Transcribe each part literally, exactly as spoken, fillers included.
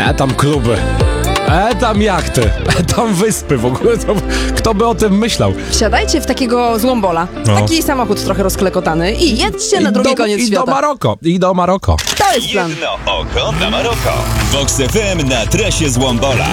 E, tam kluby. E, tam jachty. E, tam wyspy w ogóle. To, kto by o tym myślał? Wsiadajcie w takiego złombola. No. Taki samochód trochę rozklekotany i jedźcie na I drugi do, koniec i świata. do Maroko. I do Maroko. To jest plan. Jedno oko na Maroko. Vox F M na trasie z Łombola.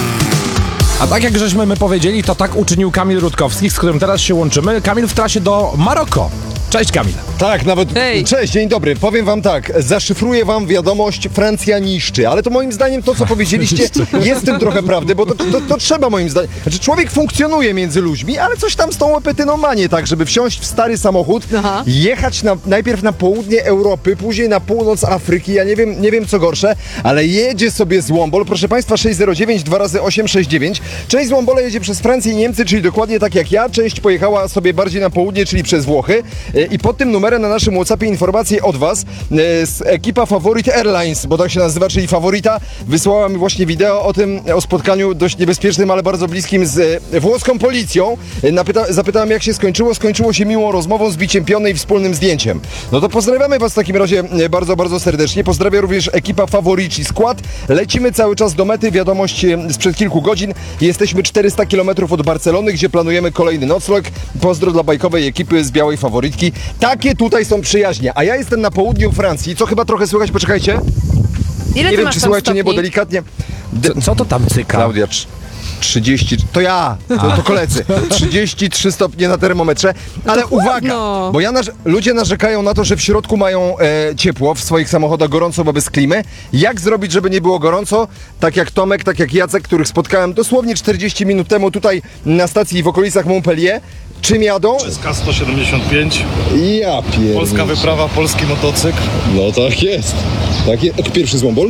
A tak jak żeśmy my powiedzieli, to tak uczynił Kamil Rutkowski, z którym teraz się łączymy. Kamil w trasie do Maroko. Cześć, Kamil. Tak, nawet... Hej. Cześć, dzień dobry. Powiem wam tak, zaszyfruję wam wiadomość: Francja niszczy, ale to moim zdaniem to, co powiedzieliście, jest w tym trochę prawdy, bo to, to, to trzeba moim zdaniem... Znaczy, człowiek funkcjonuje między ludźmi, ale coś tam z tą łepetyną ma nie tak, żeby wsiąść w stary samochód, Aha. jechać na, najpierw na południe Europy, później na północ Afryki, ja nie wiem, nie wiem co gorsze, ale jedzie sobie z Łombol, proszę państwa, sześć zero dziewięć dwa razy osiem sześć dziewięć. Część z Łombola jedzie przez Francję i Niemcy, czyli dokładnie tak jak ja, część pojechała sobie bardziej na południe, czyli przez Włochy. I pod tym numerem na naszym WhatsAppie informacje od was z ekipa Favorit Airlines, bo tak się nazywa, czyli Favorita, wysłała mi właśnie wideo o tym, o spotkaniu dość niebezpiecznym, ale bardzo bliskim z włoską policją. Napyta- zapytałem, jak się skończyło. Skończyło się miłą rozmową, z biciem piony i wspólnym zdjęciem. No to pozdrawiamy was w takim razie bardzo, bardzo serdecznie. Pozdrawia również ekipa Favorici skład. Lecimy cały czas do mety. Wiadomość sprzed kilku godzin. Jesteśmy czterysta kilometrów od Barcelony, gdzie planujemy kolejny nocleg. Pozdro dla bajkowej ekipy z Białej Faworitki. Takie tutaj są przyjaźnie. A ja jestem na południu Francji, co chyba trochę słychać, poczekajcie. Ile Nie ty wiem, masz czy tam słychać, czy nie, bo stopni? delikatnie... De- Co, co to tam cyka? Klaudia, trz- trzydzieści... To ja! To, to koledzy. trzydzieści trzy stopnie na termometrze. Ale uwaga! chłodno. Bo ja narz- ludzie narzekają na to, że w środku mają e, ciepło, w swoich samochodach gorąco, bo bez klimy. Jak zrobić, żeby nie było gorąco? Tak jak Tomek, tak jak Jacek, których spotkałem dosłownie czterdzieści minut temu tutaj na stacji w okolicach Montpellier. Czym jadą? K sto siedemdziesiąt pięć, Ja pierdolę. polska wyprawa, polski motocykl. No tak jest. Tak jest. Pierwszy złombol?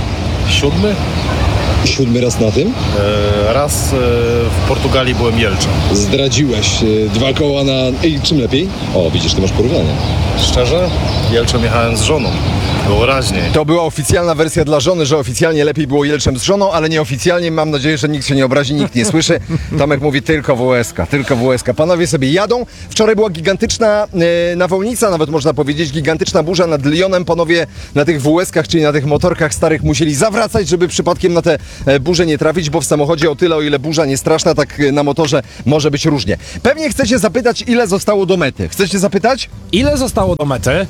Siódmy. Siódmy raz na tym. E, raz e, w Portugalii byłem Jelczą. Zdradziłeś e, dwa koła na... Ej, czym lepiej? O, widzisz, ty masz porównanie. Szczerze, Jelczą jechałem z żoną. Było raźniej. To była oficjalna wersja dla żony, że oficjalnie lepiej było Jelczem z żoną, ale nieoficjalnie, mam nadzieję, że nikt się nie obrazi, nikt nie słyszy. Tomek mówi tylko W S K, tylko W S K. Panowie sobie jadą. Wczoraj była gigantyczna e, nawałnica, nawet można powiedzieć, gigantyczna burza nad Lyonem. Panowie na tych W S Kach, czyli na tych motorkach starych musieli zawracać, żeby przypadkiem na te e, burze nie trafić, bo w samochodzie o tyle, o ile burza nie straszna, tak e, na motorze może być różnie. Pewnie chcecie zapytać, ile zostało do mety. Chcecie zapytać? Ile zostało do mety?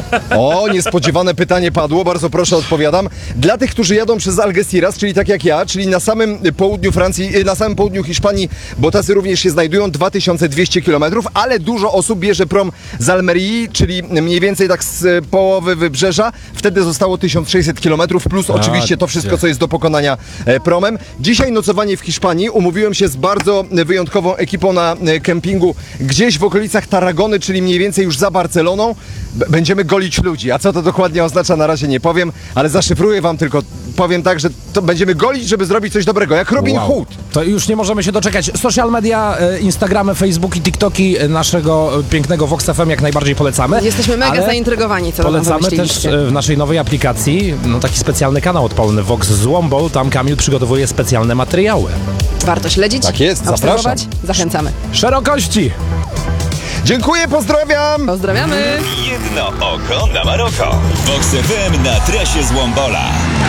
O, niespodziewane pytanie padło, bardzo proszę, odpowiadam. Dla tych, którzy jadą przez Algeciras, czyli tak jak ja, czyli na samym południu Francji, na samym południu Hiszpanii, bo tacy również się znajdują, dwa tysiące dwieście kilometrów, ale dużo osób bierze prom z Almerii, czyli mniej więcej tak z połowy wybrzeża. Wtedy zostało tysiąc sześćset kilometrów, plus oczywiście to wszystko, co jest do pokonania e, promem. Dzisiaj nocowanie w Hiszpanii. Umówiłem się z bardzo wyjątkową ekipą na e, kempingu gdzieś w okolicach Tarragony, czyli mniej więcej już za Barceloną. B- będziemy golić ludzi. A co to dokładnie oznacza, na razie nie powiem, ale zaszyfruję wam, tylko powiem tak, że to będziemy golić, żeby zrobić coś dobrego, jak Robin Wow. Hood. To już nie możemy się doczekać. Social media, e, Instagramy, Facebooki, TikToki naszego e, pięknego Vox F M jak najbardziej polecamy. Jesteśmy mega ale zaintrygowani, co tam Polecamy też wymyśliliście. e, w naszej nowej aplikacji no, taki specjalny kanał odpalny Vox z Łombol. Tam Kamil przygotowuje specjalne materiały. Warto śledzić, Tak jest, obserwować. zapraszam. Zachęcamy. Szerokości! Dziękuję, pozdrawiam! Pozdrawiamy! Jedno oko na Maroko. Vox F M na trasie z Łombola.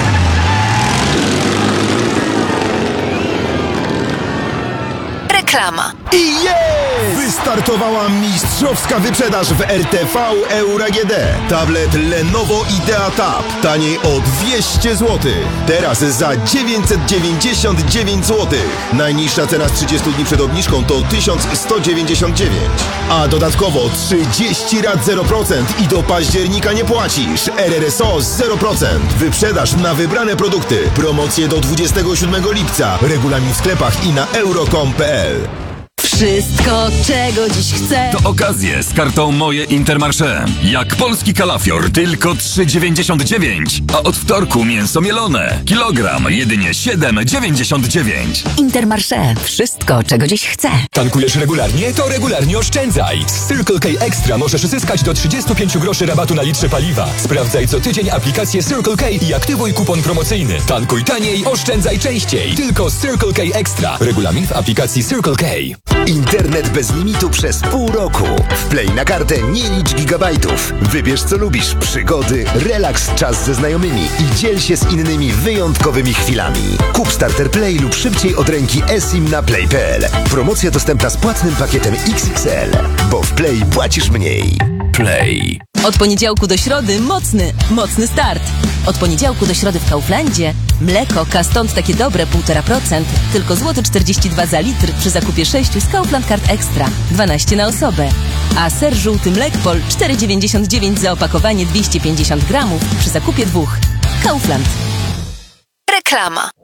Reklama. I jest! Wystartowała mistrzowska wyprzedaż w R T V Euro A G D. Tablet Lenovo Idea Tab taniej o dwieście złotych. Teraz za dziewięćset dziewięćdziesiąt dziewięć złotych. Najniższa cena z trzydziestu dni przed obniżką to tysiąc sto dziewięćdziesiąt dziewięć. A dodatkowo trzydzieści rat zero procent i do października nie płacisz. R R S O zero procent. Wyprzedaż na wybrane produkty. Promocje do dwudziestego siódmego lipca. Regulamin w sklepach i na euro kropka com kropka p l. Wszystko, czego dziś chcę. To okazje z kartą Moje Intermarché. Jak polski kalafior, tylko trzy dziewięćdziesiąt dziewięć, a od wtorku mięso mielone. Kilogram jedynie siedem dziewięćdziesiąt dziewięć. Intermarché. Wszystko, czego dziś chcę. Tankujesz regularnie? To regularnie oszczędzaj. Z Circle K Extra możesz zyskać do trzydziestu pięciu groszy rabatu na litrze paliwa. Sprawdzaj co tydzień aplikację Circle K i aktywuj kupon promocyjny. Tankuj taniej, oszczędzaj częściej. Tylko z Circle K Extra. Regulamin w aplikacji Circle K. Internet bez limitu przez pół roku. W Play na kartę nie licz gigabajtów. Wybierz co lubisz, przygody, relaks, czas ze znajomymi i dziel się z innymi wyjątkowymi chwilami. Kup Starter Play lub szybciej od ręki eSIM na play kropka p l. Promocja dostępna z płatnym pakietem X X L, bo w Play płacisz mniej. Play. Od poniedziałku do środy mocny, mocny start. Od poniedziałku do środy w Kauflandzie mleko Kastąd takie dobre półtora procent, tylko złoty czterdzieści dwa za litr przy zakupie sześciu z Kaufland Card Extra, dwanaście na osobę. A ser żółty Mlekpol cztery dziewięćdziesiąt dziewięć za opakowanie dwieście pięćdziesiąt gramów przy zakupie dwóch. Kaufland. Reklama.